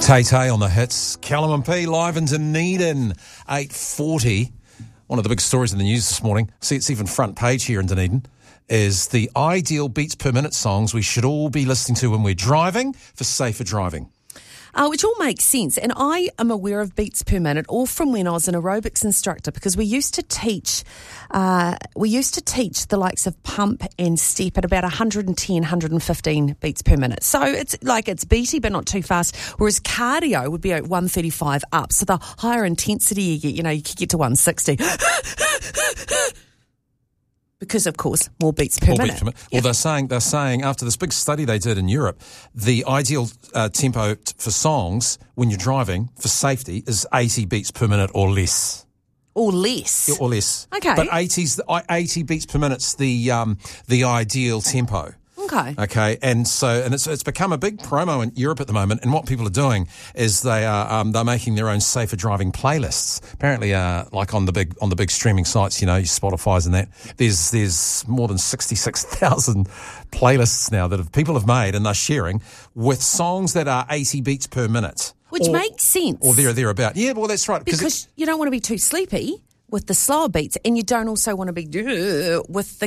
Tay on the hits. Callum and P live in Dunedin, 8:40. One of the big stories in the news this morning, see it's even front page here in Dunedin, is the ideal beats per minute songs we should all be listening to when we're driving for safer driving. Which all makes sense. And I am aware of beats per minute, all from when I was an aerobics instructor, because we used to teach the likes of pump and step at about 110, 115 beats per minute. So it's beaty, but not too fast. Whereas cardio would be at 135 up. So the higher intensity you get, you could get to 160. Because, of course, more beats per minute. Well, they're saying after this big study they did in Europe, the ideal tempo for songs when you're driving for safety is 80 beats per minute or less. Or less? Or less. Okay. But 80 beats per minute's the ideal tempo. Okay, and it's become a big promo in Europe at the moment. And what people are doing is they're making their own safer driving playlists. Apparently, like on the big streaming sites, your Spotify's and that. There's more than 66,000 playlists now that people have made, and they're sharing with songs that are 80 beats per minute, which makes sense. Or thereabout. Yeah, well, that's right because you don't want to be too sleepy with the slower beats, and you don't also want to be with the